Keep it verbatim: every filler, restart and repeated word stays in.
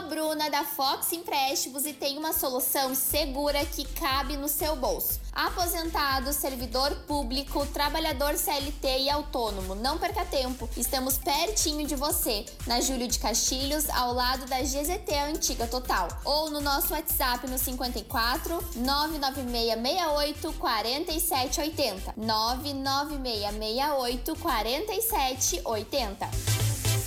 Bruna da Fox Empréstimos e tem uma solução segura que cabe no seu bolso. Aposentado, servidor público, trabalhador C L T e autônomo, não perca tempo. Estamos pertinho de você, na Júlio de Castilhos, ao lado da G Z T Antiga Total. Ou no nosso WhatsApp no cinquenta e quatro, nove nove seis seis oito, quatro sete oito zero. nove nove seis seis oito, quatro sete oito zero.